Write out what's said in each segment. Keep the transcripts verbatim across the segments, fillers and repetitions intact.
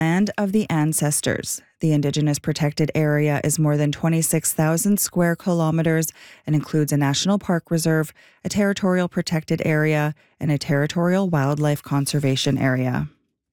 Land of the Ancestors. The Indigenous Protected Area is more than twenty-six thousand square kilometers and includes a national park reserve, a territorial protected area, and a territorial wildlife conservation area.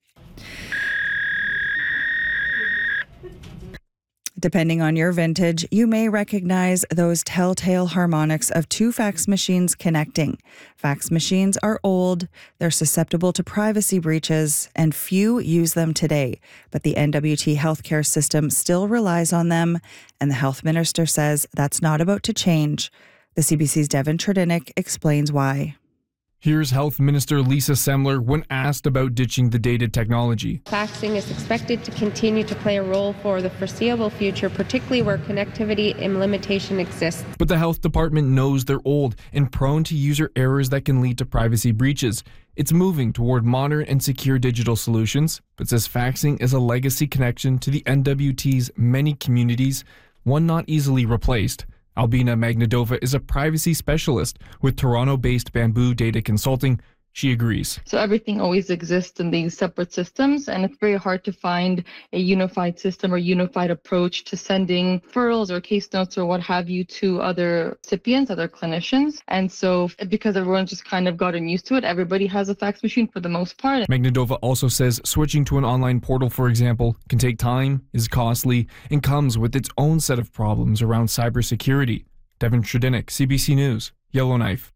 Depending on your vintage, you may recognize those telltale harmonics of two fax machines connecting. Fax machines are old, they're susceptible to privacy breaches, and few use them today. But the N W T healthcare system still relies on them, and the health minister says that's not about to change. The C B C's Devin Tredinnick explains why. Here's Health Minister Lisa Semler when asked about ditching the dated technology. Faxing is expected to continue to play a role for the foreseeable future, particularly where connectivity and limitation exists. But the health department knows they're old and prone to user errors that can lead to privacy breaches. It's moving toward modern and secure digital solutions, but says faxing is a legacy connection to the N W T's many communities, one not easily replaced. Albina Magnadova is a privacy specialist with Toronto-based Bamboo Data Consulting. She agrees. So everything always exists in these separate systems, and it's very hard to find a unified system or unified approach to sending referrals or case notes or what have you to other recipients, other clinicians. And so because everyone's just kind of gotten used to it, everybody has a fax machine for the most part. Magnadova also says switching to an online portal, for example, can take time, is costly, and comes with its own set of problems around cybersecurity. Devin Tredinnick, C B C News, Yellowknife.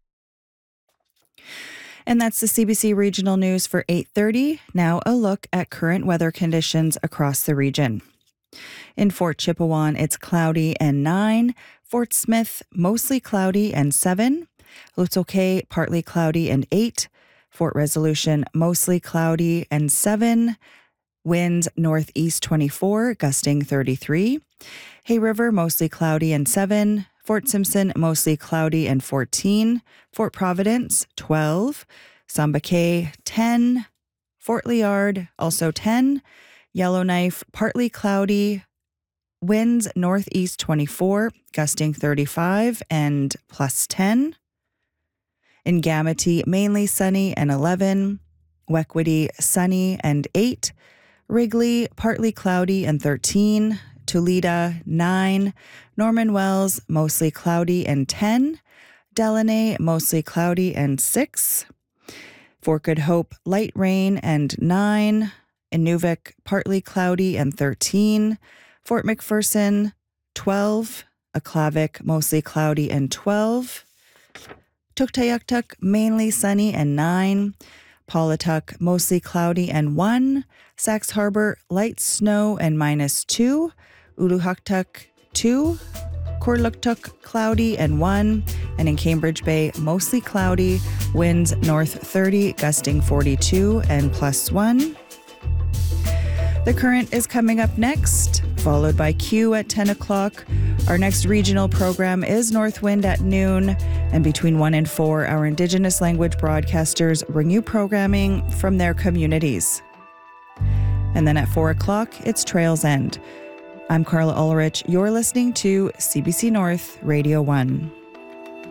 And that's the C B C Regional News for eight thirty. Now a look at current weather conditions across the region. In Fort Chipewyan, it's cloudy and nine. Fort Smith, mostly cloudy and seven. Lutzoke, partly cloudy and eight. Fort Resolution, mostly cloudy and seven. Winds northeast twenty-four, gusting thirty-three. Hay River, mostly cloudy and seven. Fort Simpson, mostly cloudy and fourteen. Fort Providence, twelve. Samba Cay, ten. Fort Liard, also ten. Yellowknife, partly cloudy. Winds northeast twenty-four, gusting thirty-five and plus ten. In Gamity, mainly sunny and eleven. Wequity, sunny and eight. Wrigley, partly cloudy and thirteen. Tulita, nine. Norman Wells, mostly cloudy and ten. Delaney, mostly cloudy and six. Fort Good Hope, light rain and nine. Inuvik, partly cloudy and thirteen. Fort McPherson, twelve. Aklavik, mostly cloudy and twelve. Tuktoyaktuk, mainly sunny and nine. Paulatuk, mostly cloudy and one. Sax Harbor, light snow and minus two. Uluhaktuk, two. Korluktuk, cloudy and one. And in Cambridge Bay, mostly cloudy. Winds north thirty, gusting forty-two and plus one. The Current is coming up next, followed by Q at ten o'clock. Our next regional program is Northwind at noon. And between one and four, our Indigenous language broadcasters bring you programming from their communities. And then at four o'clock, it's Trails End. I'm Carla Ulrich. You're listening to C B C North Radio one.